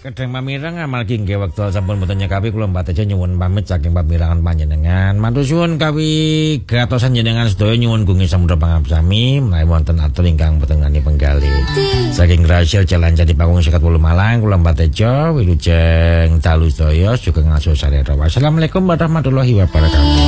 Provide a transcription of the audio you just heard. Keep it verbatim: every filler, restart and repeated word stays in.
Kadang pamirang amargi nggih wekdal sampun boten nyekapi kula mbateja nyuwun pamit saking pamirangan panjenengan. Matur suwun kawi gatosan jenengan sedaya nyuwun gungi samudra pangabsami menawi wonten atur ingkang boten ngani penggali. Saking Rahasia Jalan Jati Panggung seket wolu Malang kula mbateja wilujeng dalu sedaya sugeng aso sareng. Wassalamualaikum warahmatullahi wabarakatuh.